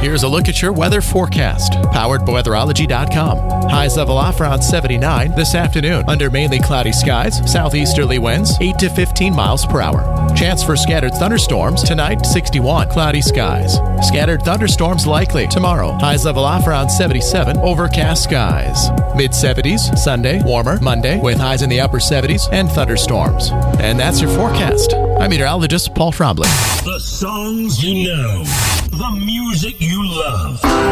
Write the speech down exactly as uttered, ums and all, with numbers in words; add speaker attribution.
Speaker 1: Here's a look at your weather forecast, powered by weatherology dot com. Highs level off around seventy-nine this afternoon under mainly cloudy skies, southeasterly winds eight to fifteen miles per hour. Chance for scattered thunderstorms tonight, sixty-one, cloudy skies. Scattered thunderstorms likely tomorrow. Highs level off around seventy-seven, overcast skies. mid seventies Sunday, warmer Monday with highs in the upper seventies and thunderstorms. And that's your forecast. I'm meteorologist Paul Trombley.
Speaker 2: The songs you know, the music you love.